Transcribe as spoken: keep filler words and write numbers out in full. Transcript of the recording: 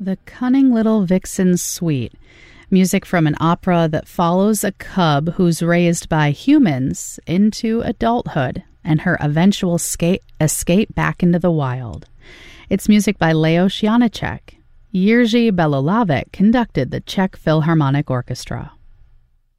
The Cunning Little Vixen's Suite, music from an opera that follows a cub who's raised by humans into adulthood and her eventual escape, escape back into the wild. It's music by Leos Janáček. Jiří Belohlávek conducted the Czech Philharmonic Orchestra.